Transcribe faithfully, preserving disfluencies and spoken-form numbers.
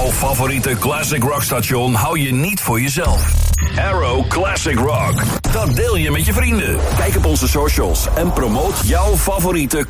Jouw favoriete classic rock station hou je niet voor jezelf. Arrow Classic Rock. Dat deel je met je vrienden. Kijk op onze socials en promoot jouw favoriete